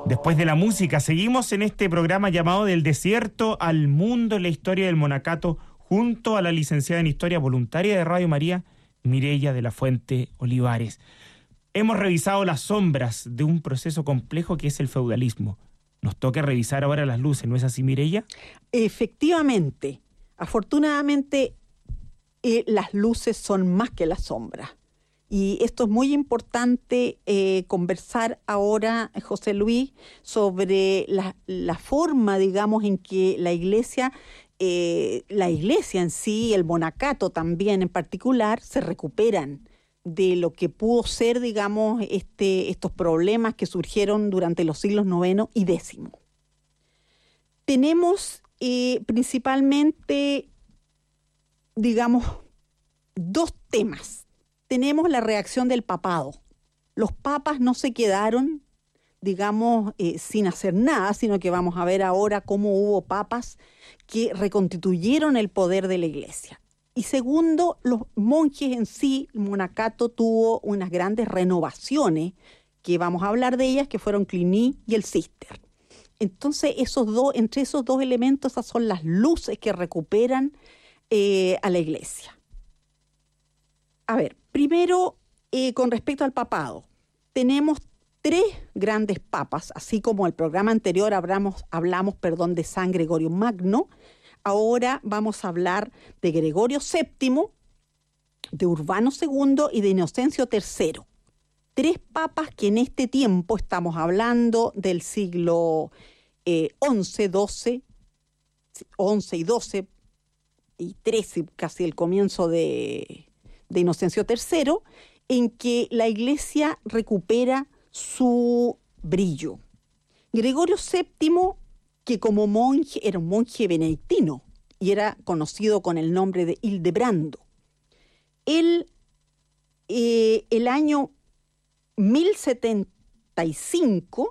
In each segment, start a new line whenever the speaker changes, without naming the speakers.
Después de la música, seguimos en este programa llamado Del Desierto al Mundo, en la historia del monacato, junto a la licenciada en Historia voluntaria de Radio María, Mireya de la Fuente Olivares. Hemos revisado las sombras de un proceso complejo que es el feudalismo. Nos toca revisar ahora las luces, ¿no es así, Mireya?
Efectivamente. Afortunadamente, las luces son más que las sombras. Y esto es muy importante conversar ahora, José Luis, sobre la forma, digamos, en que la iglesia en sí, el monacato también en particular, se recuperan de lo que pudo ser, digamos, estos problemas que surgieron durante los siglos IX y X. Tenemos principalmente, digamos, dos temas. Tenemos la reacción del papado. Los papas no se quedaron, digamos, sin hacer nada, sino que vamos a ver ahora cómo hubo papas que reconstituyeron el poder de la iglesia. Y segundo, los monjes en sí, el monacato tuvo unas grandes renovaciones, que vamos a hablar de ellas, que fueron Cluny y el Cister. Entonces, entre esos dos elementos, esas son las luces que recuperan a la iglesia. A ver, primero, con respecto al papado, tenemos tres grandes papas, así como el programa anterior hablamos de San Gregorio Magno. Ahora vamos a hablar de Gregorio VII, de Urbano II y de Inocencio III. Tres papas que en este tiempo, estamos hablando del siglo XI, XII y XII y XIII, casi el comienzo de Inocencio III, en que la iglesia recupera su brillo. Gregorio VII, que como monje, era un monje benedictino y era conocido con el nombre de Hildebrando. Él, el año 1075,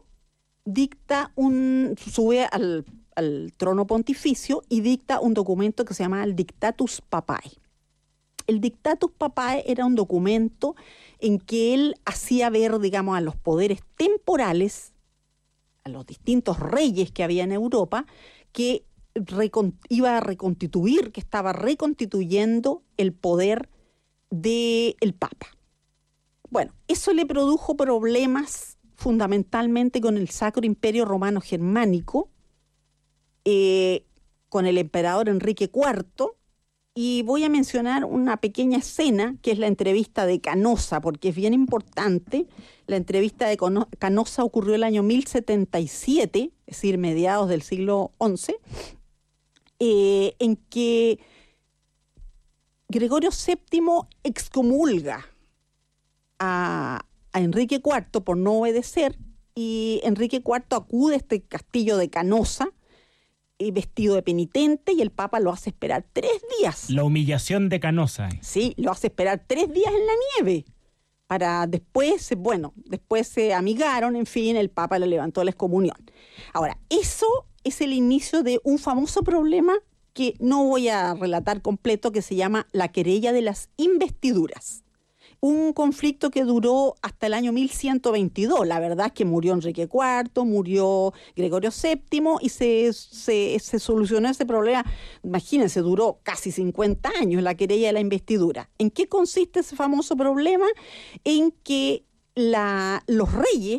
sube al trono pontificio y dicta un documento que se llama el Dictatus Papae. El Dictatus Papae era un documento en que él hacía ver, digamos, a los poderes temporales, a los distintos reyes que había en Europa, que iba a reconstituir, que estaba reconstituyendo el poder del Papa. Bueno, eso le produjo problemas fundamentalmente con el Sacro Imperio Romano Germánico, con el emperador Enrique IV, y voy a mencionar una pequeña escena, que es la entrevista de Canosa, porque es bien importante. La entrevista de Canosa ocurrió el año 1077, es decir, mediados del siglo XI, en que Gregorio VII excomulga a Enrique IV por no obedecer, y Enrique IV acude a este castillo de Canosa, vestido de penitente, y el Papa lo hace esperar 3 días.
La humillación de Canosa.
Sí, lo hace esperar 3 días en la nieve. Para después se amigaron, en fin, el Papa le levantó la excomunión. Ahora, eso es el inicio de un famoso problema que no voy a relatar completo, que se llama la querella de las investiduras. Un conflicto que duró hasta el año 1122. La verdad es que murió Enrique IV, murió Gregorio VII y se solucionó ese problema. Imagínense, duró casi 50 años la querella de la investidura. ¿En qué consiste ese famoso problema? En que los reyes